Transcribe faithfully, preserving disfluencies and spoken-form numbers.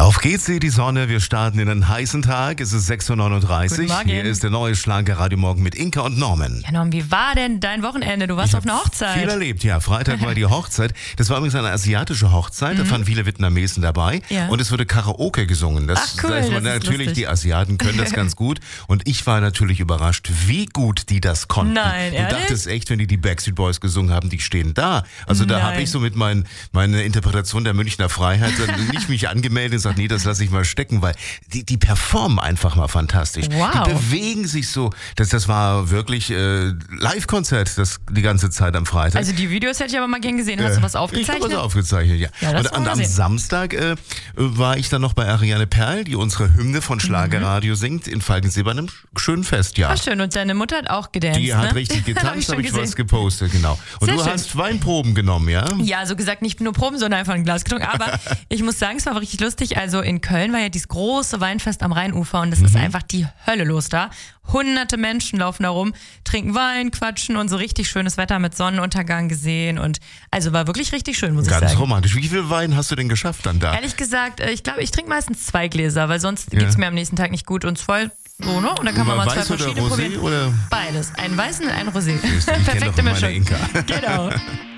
Auf geht's, seht die Sonne. Wir starten in einen heißen Tag. Es ist sechs Uhr neununddreißig. Hier ist der neue Schlanke Radio Morgen mit Inka und Norman. Ja, Norman, wie war denn dein Wochenende? Du warst Ich auf einer Hochzeit. Viel erlebt, ja. Freitag war die Hochzeit. Das war übrigens eine asiatische Hochzeit. Mhm. Da waren viele Vietnamesen dabei. Ja. Und es wurde Karaoke gesungen. Das, Ach cool, das, das natürlich, lustig. die Asiaten können das ganz gut. Und ich war natürlich überrascht, wie gut die das konnten. Nein, du ehrlich? dachtest echt, wenn die die Backstreet Boys gesungen haben, die stehen da. Also da habe ich so mit mein, meiner Interpretation der Münchner Freiheit dann nicht mich angemeldet und gesagt, nee, das lasse ich mal stecken, weil die, die performen einfach mal fantastisch. Wow. Die bewegen sich so. Das, das war wirklich äh, Live-Konzert das, die ganze Zeit am Freitag. Also die Videos hätte ich aber mal gern gesehen. Hast du was aufgezeichnet? Ich habe was aufgezeichnet, ja. ja das und, und am Samstag äh, war ich dann noch bei Ariane Perl, die unsere Hymne von Schlagerradio mhm. singt, in Falkensee bei einem schönen Fest, ja. Ach schön, und deine Mutter hat auch gedanced, Die ne? hat richtig getanzt, habe ich, hab ich was gepostet, genau. Und Sehr du schön. hast Weinproben genommen, ja? Ja, so gesagt, nicht nur Proben, sondern einfach ein Glas getrunken. Aber ich muss sagen, es war richtig lustig. Also in Köln war ja dieses große Weinfest am Rheinufer und es mhm. ist einfach die Hölle los da. Hunderte Menschen laufen da rum, trinken Wein, quatschen und so richtig schönes Wetter mit Sonnenuntergang gesehen. Und also war wirklich richtig schön, muss Ganz ich sagen. Ganz romantisch. Wie viel Wein hast du denn geschafft dann da? Ehrlich gesagt, ich glaube, ich trinke meistens zwei Gläser, weil sonst ja. geht es mir am nächsten Tag nicht gut und voll so, ne? Und dann kann man mal zwei verschiedene oder Rosé probieren. Oder? Beides. Einen weißen und einen Rosé. Ich Perfekte kenn doch meine Mischung. Inka. Genau.